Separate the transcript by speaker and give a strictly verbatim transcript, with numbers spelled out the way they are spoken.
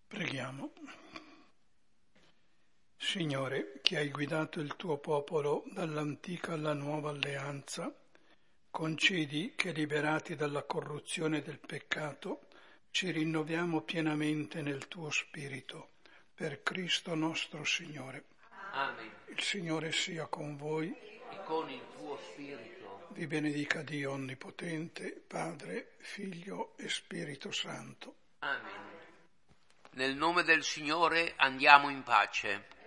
Speaker 1: Preghiamo. Signore, che hai guidato il tuo popolo dall'antica alla nuova alleanza, concedi che, liberati dalla corruzione del peccato, ci rinnoviamo pienamente nel tuo spirito, per Cristo nostro Signore.
Speaker 2: Amen.
Speaker 1: Il Signore sia con voi.
Speaker 2: E con il tuo spirito.
Speaker 1: Vi benedica Dio Onnipotente, Padre, Figlio e Spirito Santo.
Speaker 2: Amen. Nel nome del Signore andiamo in pace.